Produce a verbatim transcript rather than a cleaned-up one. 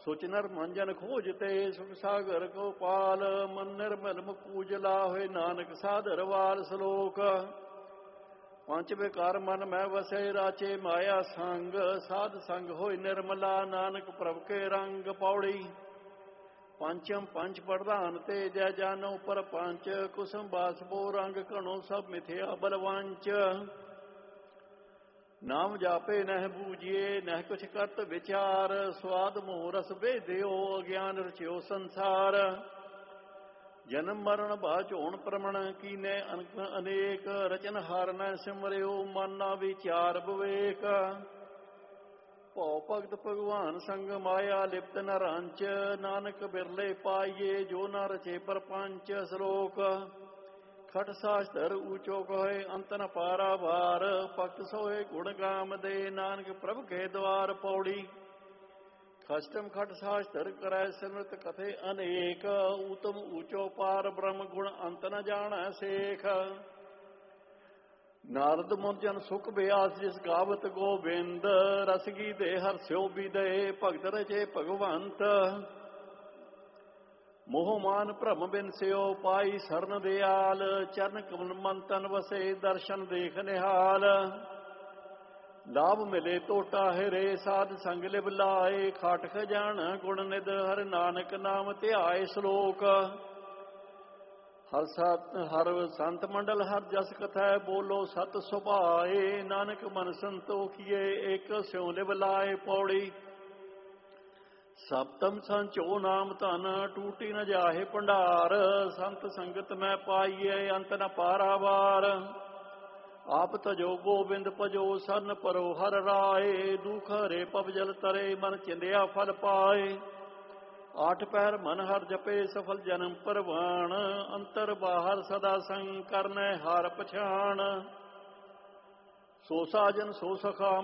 ਸੁਚ ਨਰ ਮੰਜਨ ਖੋਜਤੇ ਸੁਖ ਸਾਗਰ ਕੋ ਪਾਲ। ਮਨ ਨਿਰਮਲ ਮੁਕੂਜ ਲਾ ਹੋਏ ਨਾਨਕ ਸਾਧਰ ਵਾਲ। ਸਲੋਕ ਪੰਜ ਵਿਕਾਰ ਮਨ ਮੈਂ ਵਸੇ ਰਾਚੇ ਮਾਇਆ ਸੰਗ। ਸਾਧ ਸੰਗ ਹੋਏ ਨਿਰਮਲਾ ਨਾਨਕ ਪ੍ਰਭ ਕੇ ਰੰਗ। ਪੌੜੀ ਪੰਚਮ ਪੰਚ ਪ੍ਰਧਾਨ ਤੇ ਜੈ ਜਾਨੋ ਪਰ ਪੰਚ। ਕੁਸਮ ਬਾਸਬੋ ਰੰਗ ਘਣੋ ਸਭ ਮਿਥਿਆ ਬਲਵੰਚ। ਨਾਮ ਜਾਪੇ ਨਹਿ ਬੂਝੀਏ ਨਹਿ ਕੁਛ ਕਰਤ ਵਿਚਾਰ। ਸਵਾਦ ਮੋਹ ਰਸ ਭੇਦਿਓ ਅਗਿਆਨ ਰਚਿਓ ਸੰਸਾਰ। ਜਨਮ ਮਰਨ ਬਾਝੋਣ ਪ੍ਰਮਣ ਕੀਨੇ ਅਨੇਕ। ਰਚਨ ਹਾਰ ਨ ਸਿਮਰਿਓ ਮਨ ਨਾ ਵਿਚਾਰ ਵਿਵੇਕ। ਭਉ ਭਗਤ ਭਗਵਾਨ ਸੰਗ ਮਾਇਆ ਲਿਪਤ ਨ ਰੰਚ। ਨਾਨਕ ਬਿਰਲੇ ਪਾਈਏ ਜੋ ਨ ਰਚੇ ਪਰਪੰਚ। ਸਲੋਕ ਖਟ ਸਾਸਤਰ ਊਚੋ ਕਹੇ ਅੰਤ ਨ ਪਾਰਾ ਵਾਰ। ਭਗਤ ਸੋਏ ਗੁਣ ਗਾਮ ਦੇ ਨਾਨਕ ਪ੍ਰਭ ਕੇ ਦਵਾਰ। ਪੌੜੀ ਖਸਟਮ ਖਟ ਸਾਸਤਰ ਕਰੈ ਸਿਮਰਤ ਕਥੇ ਅਨੇਕ। ਊਤਮ ਊਚੋ ਪਾਰ ਬ੍ਰਹਮ ਗੁਣ ਅੰਤ ਨ ਜਾਣੈ ਸੇਖ। ਨਾਰਦ ਮੁੰਜਨ ਸੁਖ ਬਿਆਸ ਜਿਸ ਗਾਵਤ ਗੋਬਿੰਦ। ਰਸਗੀ ਦੇ ਹਰਸਿਓ ਵਿਦੇ ਭਗਤ ਰਚੇ ਭਗਵੰਤ। ਮੋਹ ਮਾਨ ਭਰਮ ਬਿਨਸਿਓ ਪਾਈ ਸਰਨ ਦਿਆਲ। ਚਰਨ ਕਮਲ ਮਨ ਤਨ ਵਸੇ ਦਰਸ਼ਨ ਦੇਖ ਨਿਹਾਲ। ਲਾਭ ਮਿਲੇ ਟੋਟਾ ਹਿਰੇ ਸਾਧ ਸੰਗ ਲਿਵ ਲਾਏ। ਖਾਟ ਖਜਾਨ ਗੁਣ ਨਿਧ ਹਰ ਨਾਨਕ ਨਾਮ ਧਿਆਏ। ਸਲੋਕ ਹਰ ਸਤ ਹਰ ਸੰਤ ਮੰਡਲ ਹਰ ਜਸ ਕਥੈ ਬੋਲੋ ਸਤ ਸੁਭਾਏ। ਨਾਨਕ ਮਨ ਸੰਤੋਖੀਏ ਇੱਕ ਸਿਉ ਲਿਵ ਲਾਏ। ਪੌੜੀ ਸਪਤਮ ਸੰਚੋ ਨਾਮ ਧਨ ਟੂਟੀ ਨ ਜਾਹੇ ਭੰਡਾਰ। ਸੰਤ ਸੰਗਤ ਮੈਂ ਪਾਈਏ ਅੰਤ ਨ ਪਾਰਾਵਾਰ। ਆਪ ਤਜੋ ਗੋਬਿੰਦ ਭਜੋ ਸਰਨ ਪਰੋ ਹਰ ਰਾਏ। ਦੁਖ ਹਰੇ ਪਵ ਜਲ ਤਰੇ ਮਨ ਚਿੰਦਿਆ ਫਲ ਪਾਏ। ਆਠ ਪਹਿਰ ਮਨ ਹਰ ਜਪੇ ਸਫਲ ਜਨਮ ਪਰਵਾਣ। ਅੰਤਰ ਬਾਹਰ ਸਦਾ ਸੰਗ ਕਰਨੈ ਹਾਰ ਪਛਾਣ। ਸੋ ਸਾਜਨ ਸੋ ਸਖਾ